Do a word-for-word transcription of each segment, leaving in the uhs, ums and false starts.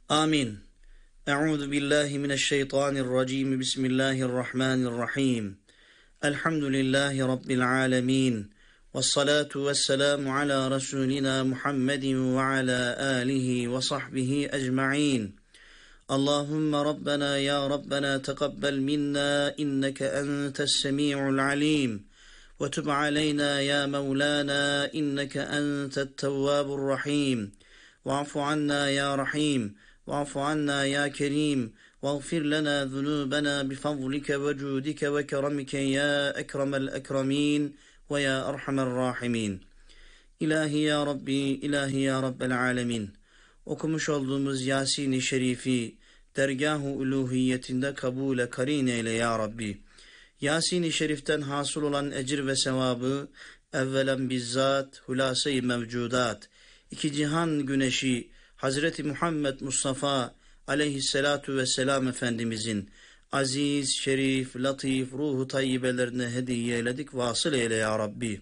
Amin. Euzu billahi mineşşeytanirracim. Bismillahirrahmanirrahim. Elhamdülillahi Rabbil alemin. Vessalatu vesselamu ala Resulina Muhammedin ve ala alihi ve sahbihi ecma'in. Allahümme Rabbena ya Rabbena teqabbel minna inneke entes semi'ul alim. Ve tub aleyna ya Mevlana inneke entet tevvabur rahim. Va'fu anna ya Rahim. Va'fu anna ya Kerim. Vağfir lana zunubana bifadlike ve cudike ve keremike ya ekremel ekremin ve ya erhamer rahimin. İlahi ya Rabbi, ilahi ya Rabbel alemin. Okumuş olduğumuz Yasin-i Şerifi dergâh-ı uluhiyetinde kabule karin eyle ya Rabbi. Yasin-i Şerif'ten hasıl olan ecir ve sevabı evvelen bizzat hulâse-i mevcudat, iki cihan güneşi Hazreti Muhammed Mustafa aleyhissalatu vesselam Efendimizin aziz, şerif, latif, ruhu tayyibelerine hediye eyledik. Vasıl eyle ya Rabbi.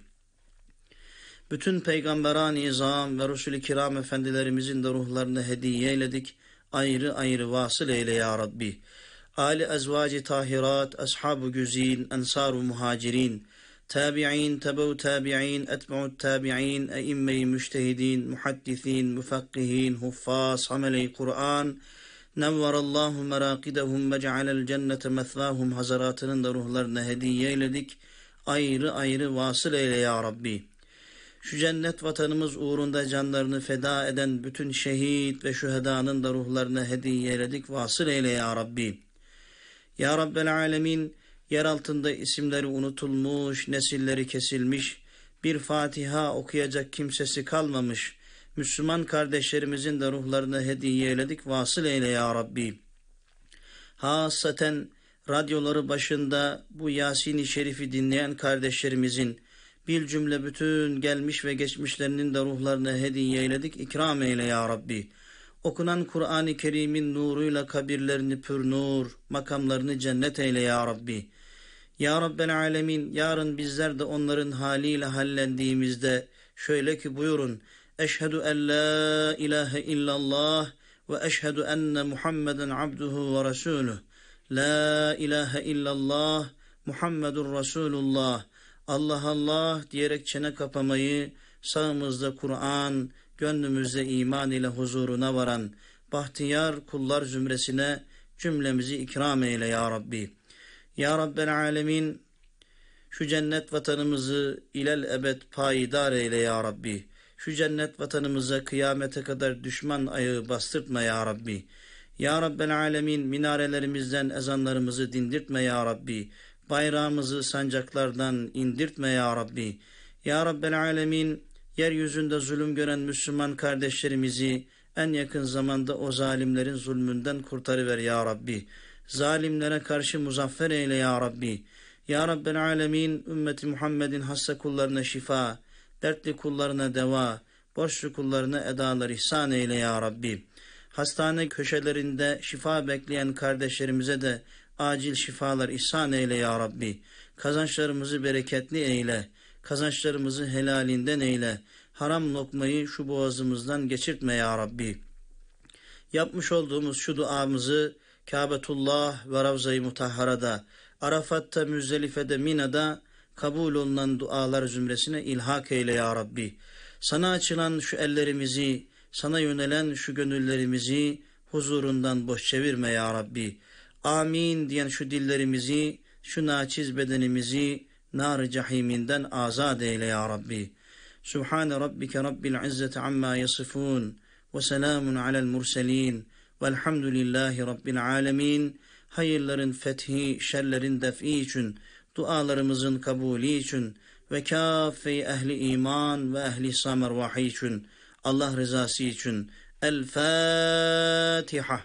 Bütün peygamberan-ı izam ve Resul-i kiram efendilerimizin de ruhlarını hediye eyledik. Ayrı ayrı vasıl eyle ya Rabbi. Ali ezvaci tahirat, ashab-ı güzin, ensar-ı muhacirin, tabi'in, tebev tabi'in, etbe'ut tabi'in, eimme-i müştehidin, muhaddisin, müfakkihin, huffaz, hamele-i Kur'an, nevverallahu merakidehum ve cealel cennete methvahum hazaratının da ruhlarına hediye eyledik. Ayrı ayrı vasıl eyle ya Rabbi. Şu cennet vatanımız uğrunda canlarını feda eden bütün şehit ve şühedanın da ruhlarına hediye eyledik. Vasıl eyle ya Rabbi. Ya Rabbel alemin, yer altında isimleri unutulmuş, nesilleri kesilmiş, bir Fatiha okuyacak kimsesi kalmamış Müslüman kardeşlerimizin de ruhlarına hediye eyledik. Vasıl eyle ya Rabbi. Hasaten radyoları başında bu Yasin-i Şerif'i dinleyen kardeşlerimizin bir cümle bütün gelmiş ve geçmişlerinin de ruhlarına hediye eyledik. İkram eyle ya Rabbi. Okunan Kur'an-ı Kerim'in nuruyla kabirlerini pür nur, makamlarını cennet eyle ya Rabbi. Ya Rabbel alemin, yarın bizler de onların haliyle hallendiğimizde şöyle ki buyurun: Eşhedü en la ilahe illallah ve eşhedü enne Muhammeden abduhu ve resuluh. La ilahe illallah Muhammedur Resulullah. Allah Allah diyerek çene kapamayı, sağımızda Kur'an, gönlümüzde iman ile huzuruna varan bahtiyar kullar zümresine cümlemizi ikram eyle ya Rabbi. Ya Rabbel alemin, şu cennet vatanımızı ilel ebed payidar eyle ya Rabbi. Şu cennet vatanımıza kıyamete kadar düşman ayağı bastırtma ya Rabbi. Ya Rabbel alemin, minarelerimizden ezanlarımızı dindirtme ya Rabbi. Bayrağımızı sancaklardan indirtme ya Rabbi. Ya Rabbel alemin, yeryüzünde zulüm gören Müslüman kardeşlerimizi en yakın zamanda o zalimlerin zulmünden kurtarıver ya Rabbi. Zalimlere karşı muzaffer eyle ya Rabbi. Ya Rabbel alemin, ümmeti Muhammed'in hasta kullarına şifa, dertli kullarına deva, borçlu kullarına edalar ihsan eyle ya Rabbi. Hastane köşelerinde şifa bekleyen kardeşlerimize de acil şifalar ihsan eyle ya Rabbi. Kazançlarımızı bereketli eyle. Kazançlarımızı helalinden eyle. Haram lokmayı şu boğazımızdan geçirtme ya Rabbi. Yapmış olduğumuz şu duamızı Kâbetullah ve Ravza-i Mutahhara'da, Arafat'ta, Müzdelife'de, Mina'da kabul olunan dualar zümresine ilhak eyle ya Rabbi. Sana açılan şu ellerimizi, sana yönelen şu gönüllerimizi huzurundan boş çevirme ya Rabbi. Amin diyen şu dillerimizi, şu naçiz bedenimizi nar-ı cahiminden azad eyle ya Rabbi. Subhane rabbike rabbil izzeti amma yasifun ve selamun alel murselin velhamdülillahi rabbil alemin. Hayırların fethi, şerlerin def'i için, dualarımızın kabulü için ve kâfe ehli iman ve ehli samervahi için, Allah rızası için. El Fatiha.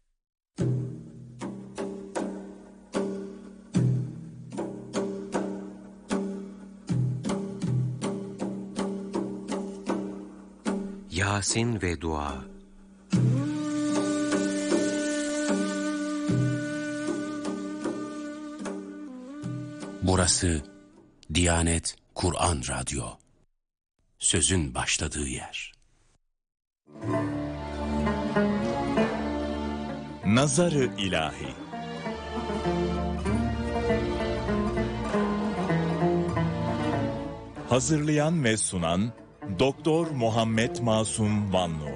Yasin ve Dua. Burası Diyanet Kur'an Radyo. Sözün başladığı yer. Nazar-ı İlahi. Hazırlayan ve sunan Doktor Muhammed Masum Vanlu.